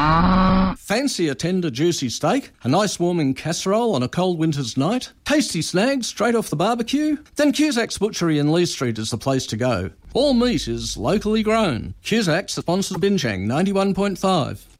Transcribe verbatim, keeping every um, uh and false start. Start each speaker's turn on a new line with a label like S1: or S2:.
S1: Fancy a tender, juicy steak? A nice warming casserole on a cold winter's night? Tasty snags straight off the barbecue? Then Cusac's Butchery in Lee Street is the place to go. All meat is locally grown. Cusac's sponsors Binchang ninety-one point five.